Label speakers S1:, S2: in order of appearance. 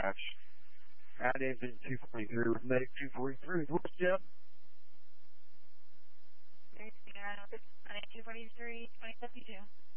S1: dispatch. At engine 243 with negative 243. What's up?
S2: 243, 2072.